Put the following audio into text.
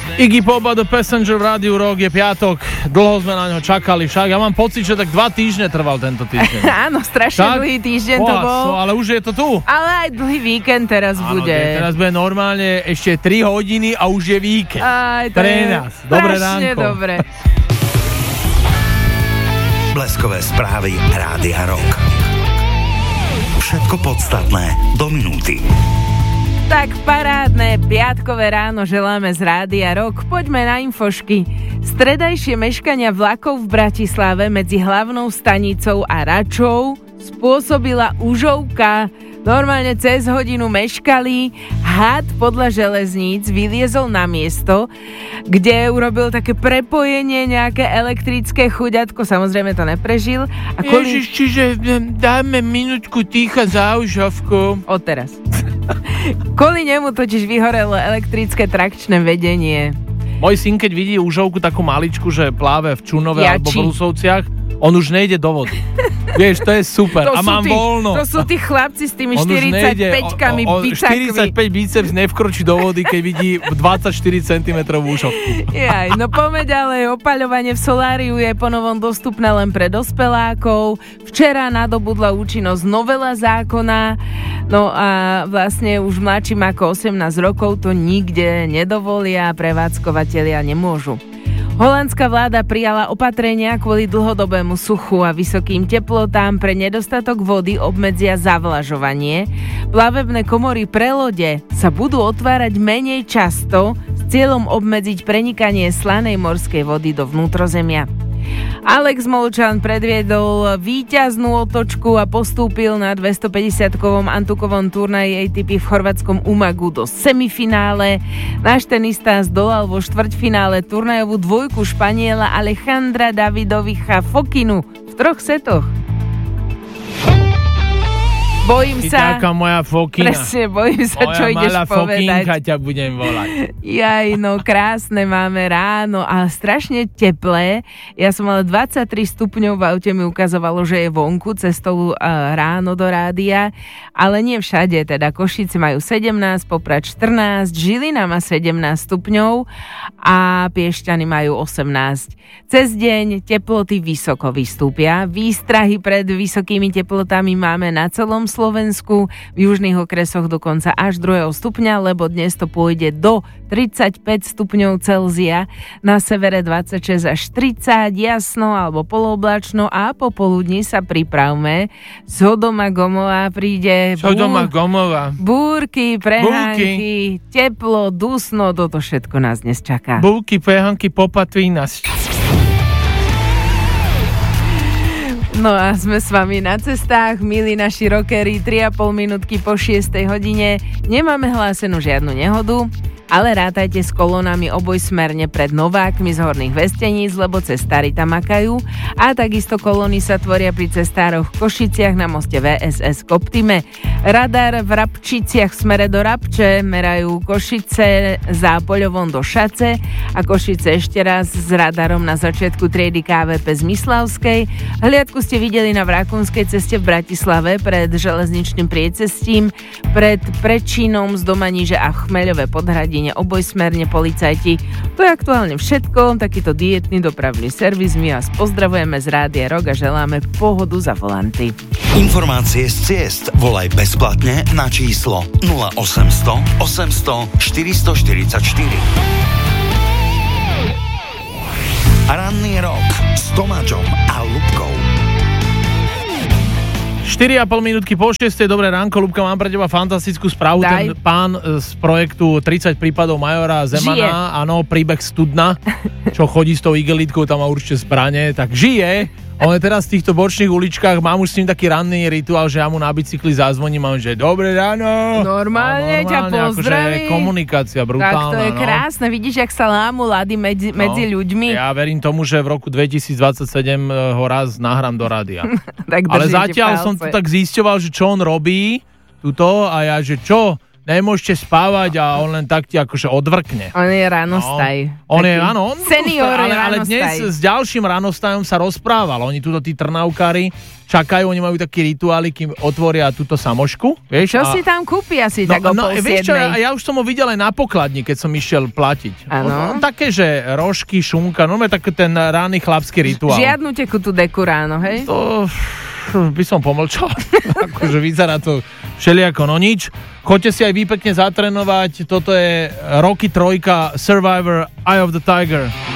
Iggy Pop a The Passenger v Rádiu Rock, je piatok, dlho sme na ňo čakali však. Ja mám pocit, že tak 2 týždne trval tento týždeň. Áno, strašne tak? Dlhý týždeň to bol. Ale už je to tu. Ale aj dlhý víkend teraz bude. Teraz bude normálne ešte 3 hodiny a už je víkend. Aj, to pre nás. Dobré ránko. Dobre. Bleskové správy Rádia Rock. Všetko podstatné do minúty. Tak parádne piatkové ráno želáme z Rádia Rock. Poďme na infošky. Stredajšie meškania vlakov v Bratislave medzi hlavnou stanicou a Račou spôsobila užovka. Normálne cez hodinu meškali. Had podľa železníc vyliezol na miesto, kde urobil také prepojenie, nejaké elektrické chuďatko. Samozrejme to neprežil. A Ježiš, čiže dáme minútku ticha za užovku. Odteraz. Kvôli nemu totiž vyhorelo elektrické trakčné vedenie. Môj syn, keď vidí užovku takú maličku, že pláve v Čunove alebo v Rusovciach, on už nejde do vody. Vieš, to je super. A mám voľno. To sú tí chlapci s tými 45-kami bicakmi. 45 biceps nevkročí do vody, keď vidí 24 cm užovku. Jaj, no poďme ďalej. Opaľovanie v soláriu je ponovom dostupné len pre dospelákov. Včera nadobudla účinnosť novela zákona. No a vlastne už mladším ako 18 rokov to nikde nedovolia, prevádzkovatelia nemôžu. Holandská vláda prijala opatrenia kvôli dlhodobému suchu a vysokým teplotám. Pre nedostatok vody obmedzia zavlažovanie. Plavebné komory pre lode sa budú otvárať menej často s cieľom obmedziť prenikanie slanej morskej vody do vnútrozemia. Alex Molčan predviedol víťaznú otočku a postúpil na 250-kovom antukovom turnaji ATP v chorvátskom Umagu do semifinále. Náš tenista zdolal vo štvrťfinále turnajovú dvojku Španiela Alejandra Davidovicha Fokinu v 3 setoch. Bojím sa. Taká moja Fokina. Presne, bojím sa, čo ideš povedať. Moja malá Fokinka ťa budem volať. Jaj, no krásne máme ráno a strašne teplé. Ja som mala 23 stupňov, v aute mi ukazovalo, že je vonku cestou ráno do rádia, ale nie všade, teda Košice majú 17, Poprad 14, Žilina má 17 stupňov a Piešťany majú 18. Cez deň teploty vysoko vystúpia. Výstrahy pred vysokými teplotami máme na celom Slovensku, v južných okresoch dokonca až 2. stupňa, lebo dnes to pôjde do 35 stupňov Celzia, na severe 26 až 30, jasno alebo polooblačno a popoludní sa pripravme. Sodoma Gomorra príde. Sodoma Gomorra. Búrky, prehánky, teplo, dusno, toto všetko nás dnes čaká. Búrky, prehánky, popatrí nás. No a sme s vami na cestách, milí naši rockery, 3,5 minútky po 6 hodine. Nemáme hlásenú žiadnu nehodu, ale rátajte s kolónami obojsmerne pred Novákmi z Horných Vesteníc, lebo cestári tam makajú. A takisto kolóny sa tvoria pri cestároch v Košiciach na moste VSS Koptime. Radar v Rabčiciach v smere do Rabče, merajú Košice za Poľovom do Šace a Košice ešte raz s radarom na začiatku triedy KVP z Myslavskej. Hliadku ste videli na Vrakunskej ceste v Bratislave pred železničným priecestím, pred Prečínom z Domaníže a Chmeľové Podhradie obojsmerne policajti. To je aktuálne všetko, takýto dietný dopravný servis. My vás pozdravujeme z Rádia Rock a želáme pohodu za volanty. Informácie z ciest volaj bezplatne na číslo 0800 800 444. Ranný rok s Tomáčom a Ľubkou. 4,5 minútky po 6. Dobré ránko, Ľubka, mám pre teba fantastickú správu. Daj. Ten pán z projektu 30 prípadov majora Zemana, áno, príbeh Studna, čo chodí s tou igelitkou, tam má určite zbrane, tak žije. On je teraz v týchto bočných uličkách, mám už s ním taký ranný rituál, že ja mu na bicykli zazvoním a on že dobré ráno. Normálne ťa pozdravím. Akože komunikácia brutálna. Tak to je krásne, vidíš, jak sa lámu lady medzi ľuďmi. Ja verím tomu, že v roku 2027 ho raz nahrám do rádia. Tak ale zatiaľ som to tak zisťoval, že čo on robí tuto a ja, že čo? nemôžete spávať a on len tak ti akože odvrkne. On je ranostaj. On je, áno, on senior ale dnes s ďalším ranostajom sa rozprával. Oni túto tí trnavkári čakajú, oni majú taký rituály, kým otvoria túto samošku. Vieš? Čo si tam kúpi asi tak o pol vieš čo, siedmej? ja už som ho videl aj na pokladni, keď som išiel platiť. Áno. Také, že rožky, šunka, no taký ten rány chlapský rituál. Žiadnu tekutú deku ráno, hej? To by som pomlčal. Akože vyzerá to všelijako, no nič. Choďte si aj vy pekne zatrénovať. Toto je Rocky 3 Survivor Eye of the Tiger.